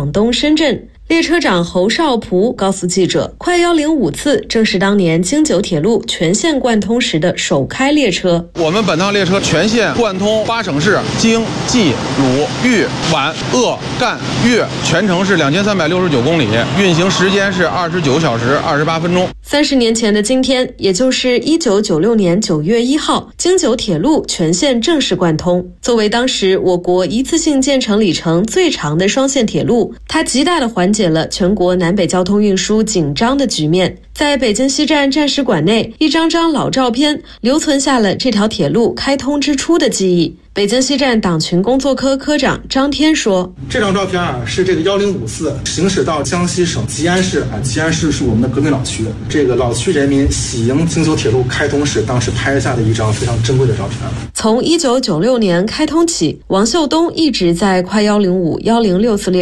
广东深圳。列车长侯少璞告诉记者，快105次正是当年京九铁路全线贯通时的首开列车。 我们本趟列车全线贯通8省市，京、冀、鲁、豫、皖、鄂、赣、粤，全程是2369公里，运行时间是29小时28分钟。 30年前的今天，也就是1996年9月1号，京九铁路全线正式贯通。作为当时我国一次性建成里程最长的双线铁路，它极大地缓解了全国南北交通运输紧张的局面。在北京西站战史馆内，一张张老照片留存下了这条铁路开通之初的记忆。北京西站党群工作科科长张天说：“ 这张照片是这个105次行驶到江西省吉安市吉安市是我们的革命老区，这个老区人民喜迎京九铁路开通时当时拍下的一张非常珍贵的照片。” 从1996年开通起，王秀东一直在快105、106次列